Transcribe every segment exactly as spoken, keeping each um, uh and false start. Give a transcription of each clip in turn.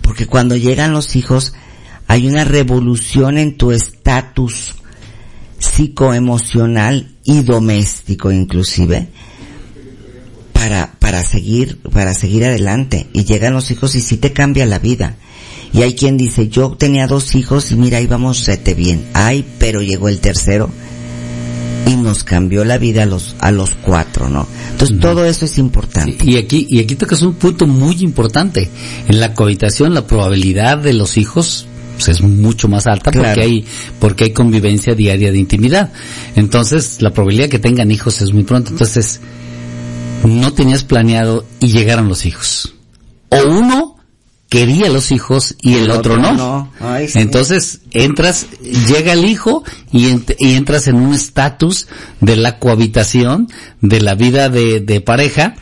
porque cuando llegan los hijos hay una revolución en tu estatus psicoemocional y doméstico inclusive para para seguir para seguir adelante, y llegan los hijos y sí te cambia la vida. Y hay quien dice, yo tenía dos hijos y mira, ahí vamos rete bien. Ay, pero llegó el tercero y nos cambió la vida a los a los cuatro, ¿no? Entonces uh-huh. todo eso es importante. Sí, y aquí y aquí tocas un punto muy importante. En la cohabitación la probabilidad de los hijos pues, es mucho más alta, claro, porque hay porque hay convivencia diaria de intimidad. Entonces la probabilidad de que tengan hijos es muy pronto. Entonces no tenías planeado y llegaron los hijos. O uno quería los hijos y el, el otro, otro no. no. Ay, sí. Entonces entras, llega el hijo y, ent- y entras en un estatus de la cohabitación, de la vida de, de pareja,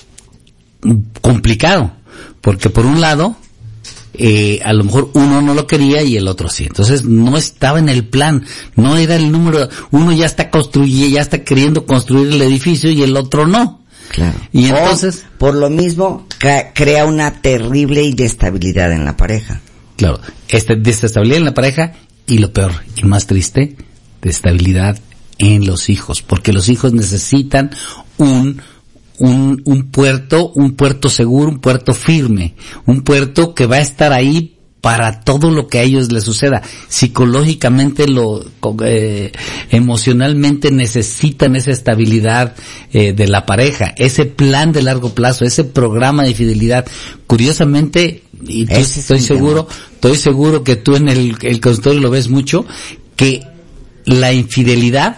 complicado. Porque por un lado, eh, a lo mejor uno no lo quería y el otro sí. Entonces no estaba en el plan, no era el número, uno ya está construyendo, ya está queriendo construir el edificio y el otro no. Claro. Y entonces, o, por lo mismo, ca- crea una terrible inestabilidad en la pareja. Claro, esta desestabilidad en la pareja y lo peor y más triste, desestabilidad en los hijos, porque los hijos necesitan un un un puerto, un puerto seguro, un puerto firme, un puerto que va a estar ahí para todo lo que a ellos les suceda. Psicológicamente, lo eh, emocionalmente necesitan esa estabilidad eh, de la pareja, ese plan de largo plazo, ese programa de fidelidad. Curiosamente, y tú, estoy seguro, tema. estoy seguro que tú en el, el consultorio lo ves mucho, que la infidelidad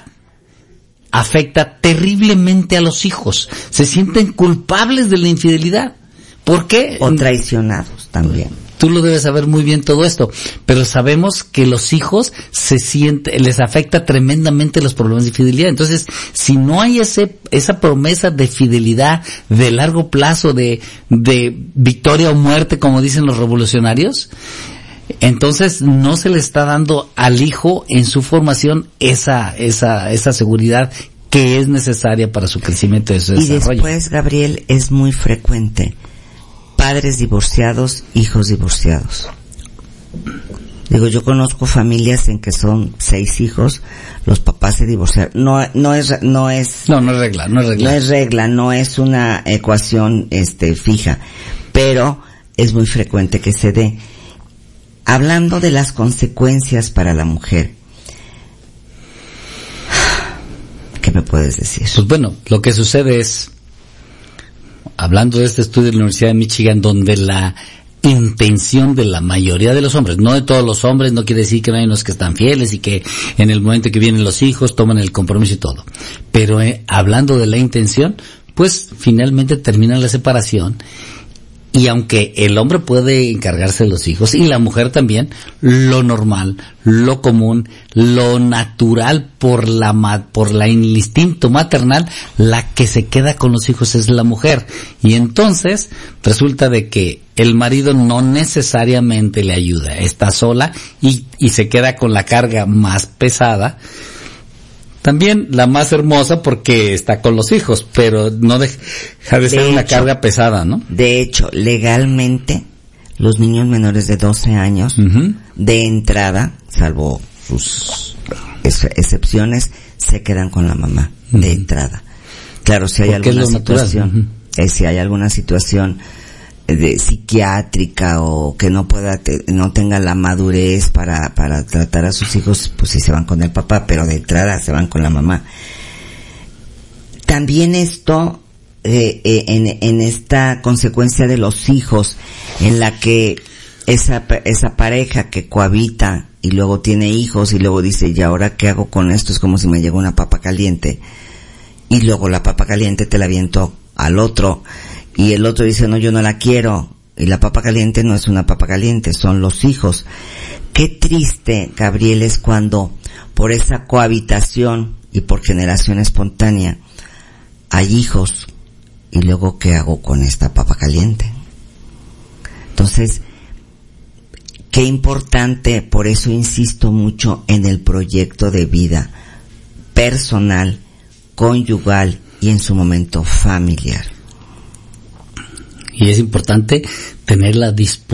afecta terriblemente a los hijos. Se sienten culpables de la infidelidad. ¿Por qué? O traicionados también. Tú lo debes saber muy bien todo esto, pero sabemos que los hijos se sienten, les afecta tremendamente los problemas de fidelidad. Entonces, si no hay ese, esa promesa de fidelidad de largo plazo, de, de victoria o muerte, como dicen los revolucionarios, entonces no se le está dando al hijo en su formación esa, esa, esa seguridad que es necesaria para su crecimiento y su desarrollo. Y después, Gabriel, es muy frecuente padres divorciados, hijos divorciados. Digo, yo conozco familias en que son seis hijos, los papás se divorciaron. No, no es, no es. No, no es regla, no es regla. No es regla, no es una ecuación, este, fija. Pero es muy frecuente que se dé. Hablando de las consecuencias para la mujer, ¿qué me puedes decir? Pues bueno, lo que sucede es, hablando de este estudio de la Universidad de Michigan, donde la intención de la mayoría de los hombres, no de todos los hombres, no quiere decir que no hay unos que están fieles y que en el momento que vienen los hijos toman el compromiso y todo, pero eh, hablando de la intención, pues finalmente termina la separación. Y aunque el hombre puede encargarse de los hijos, y la mujer también, lo normal, lo común, lo natural por la por la el instinto maternal, la que se queda con los hijos es la mujer. Y entonces resulta de que el marido no necesariamente le ayuda, está sola y, y se queda con la carga más pesada. También la más hermosa porque está con los hijos, pero no deja de ser de una hecho, carga pesada, ¿no? De hecho, legalmente, los niños menores de doce años, uh-huh. de entrada, salvo sus ex- excepciones, se quedan con la mamá, uh-huh. de entrada. Claro, si hay alguna situación, uh-huh. eh, si hay alguna situación de psiquiátrica o que no pueda te, no tenga la madurez para para tratar a sus hijos, pues sí se van con el papá, pero de entrada se van con la mamá. También esto eh, eh, en en esta consecuencia de los hijos, en la que esa esa pareja que cohabita y luego tiene hijos y luego dice, ¿y ahora qué hago con esto? Es como si me llegó una papa caliente y luego la papa caliente te la aviento al otro. Y el otro dice, no, yo no la quiero. Y la papa caliente no es una papa caliente, son los hijos. Qué triste, Gabriel, es cuando por esa cohabitación y por generación espontánea hay hijos. Y luego, ¿qué hago con esta papa caliente? Entonces, qué importante, por eso insisto mucho en el proyecto de vida personal, conyugal y en su momento familiar. Y es importante tener la disposición